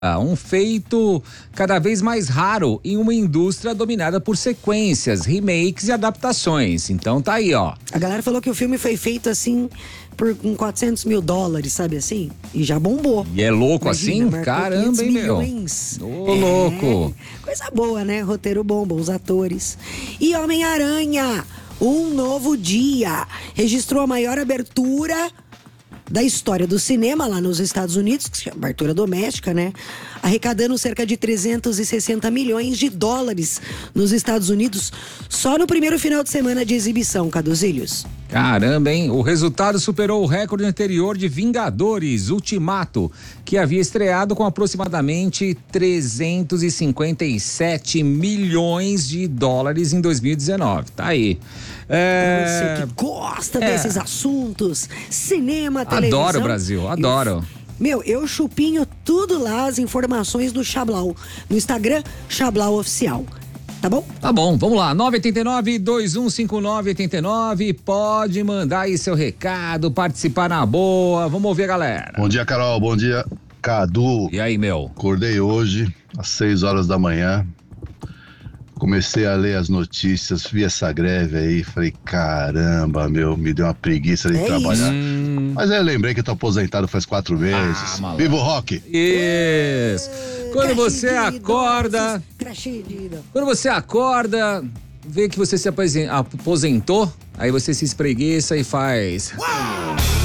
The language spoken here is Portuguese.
Um feito cada vez mais raro em uma indústria dominada por sequências, remakes e adaptações. Então tá aí, ó. A galera falou que o filme foi feito assim com $400 mil, sabe assim? E já bombou. E é louco. Imagina, assim? Caramba, hein, meu? Ô, louco. Coisa boa, né? Roteiro bom, bons atores. E Homem-Aranha, Um Novo Dia, registrou a maior abertura da história do cinema lá nos Estados Unidos, que é abertura doméstica, né? Arrecadando cerca de $360 milhões nos Estados Unidos, só no primeiro final de semana de exibição, Caduzílios. Caramba, hein? O resultado superou o recorde anterior de Vingadores Ultimato, que havia estreado com aproximadamente $357 milhões em 2019. Tá aí. Você que gosta desses assuntos, cinema, televisão. Adoro o Brasil, adoro. Eu chupinho tudo lá, as informações do Chablau, no Instagram, Chablau Oficial. Tá bom? Tá bom, vamos lá, 989-2159-89, pode mandar aí seu recado, participar na boa, vamos ouvir a galera. Bom dia, Carol, bom dia, Cadu. E aí, meu? Acordei hoje, às 6 horas da manhã, comecei a ler as notícias, vi essa greve aí, falei, caramba, me deu uma preguiça de trabalhar. Mas aí eu lembrei que eu tô aposentado faz 4 meses. Viva o rock! Isso! Quando você acorda, vê que você se aposentou, aí você se espreguiça e faz...